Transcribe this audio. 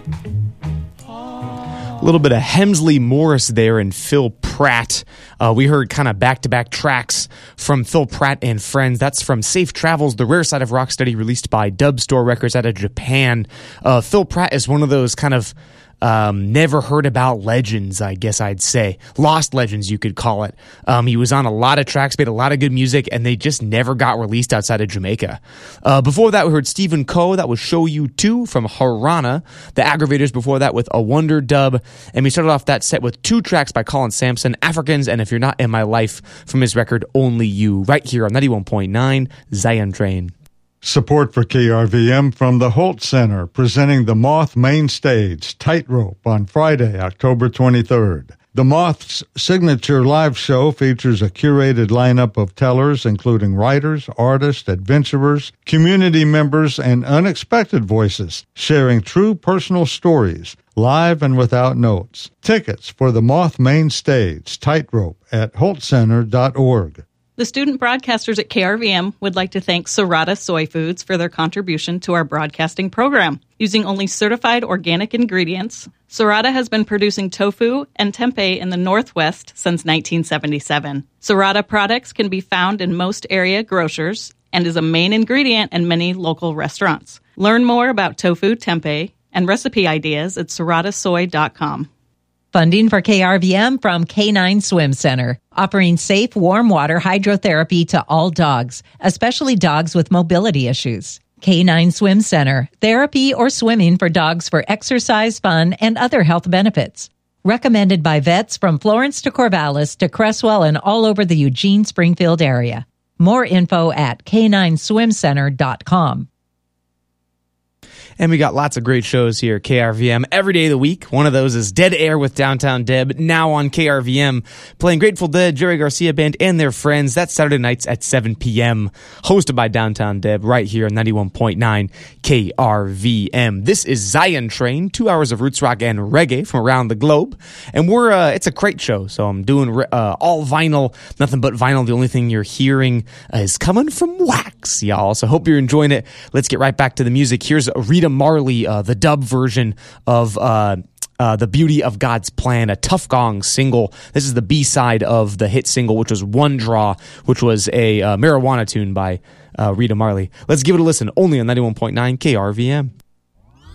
A little bit of Hemsley Morris there and Phil Pratt. We heard kind of back-to-back tracks from Phil Pratt and Friends. That's from Safe Travels, The Rare Side of Rocksteady, released by Dub Store Records out of Japan. Phil Pratt is one of those kind of never heard about legends, I guess I'd say. Lost legends, you could call it. He was on a lot of tracks, made a lot of good music, and they just never got released outside of Jamaica. Before that, we heard Stephen Coe. That was Show You 2 from Harana. The Aggravators before that with A Wonder Dub. And we started off that set with 2 tracks by Colin Sampson, Africans, and If You're Not in My Life from his record Only You, right here on 91.9 Zion Train. Support for KRVM from the Holt Center, presenting the Moth Main Stage, Tightrope, on Friday, October 23rd. The Moth's signature live show features a curated lineup of tellers, including writers, artists, adventurers, community members, and unexpected voices, sharing true personal stories, live and without notes. Tickets for the Moth Main Stage, Tightrope, at holtcenter.org. The student broadcasters at KRVM would like to thank Serrata Soy Foods for their contribution to our broadcasting program. Using only certified organic ingredients, Serrata has been producing tofu and tempeh in the Northwest since 1977. Serrata products can be found in most area grocers and is a main ingredient in many local restaurants. Learn more about tofu, tempeh, and recipe ideas at serratasoy.com. Funding for KRVM from K9 Swim Center, offering safe, warm water hydrotherapy to all dogs, especially dogs with mobility issues. K9 Swim Center, therapy or swimming for dogs for exercise, fun, and other health benefits. Recommended by vets from Florence to Corvallis to Cresswell and all over the Eugene-Springfield area. More info at k9swimcenter.com. And we got lots of great shows here at KRVM every day of the week. One of those is Dead Air with Downtown Deb, now on KRVM, playing Grateful Dead, Jerry Garcia Band, and their friends. That's Saturday nights at 7 p.m., hosted by Downtown Deb, right here on 91.9 KRVM. This is Zion Train, 2 hours of roots rock and reggae from around the globe. And it's a crate show, so I'm doing all vinyl, nothing but vinyl. The only thing you're hearing is coming from Wax, y'all. So hope you're enjoying it. Let's get right back to the music. Here's Rita Marley, the dub version of The Beauty of God's Plan, a Tough Gong single. This is the B-side of the hit single, which was One Draw, which was a marijuana tune by Rita Marley. Let's give it a listen, only on 91.9 KRVM.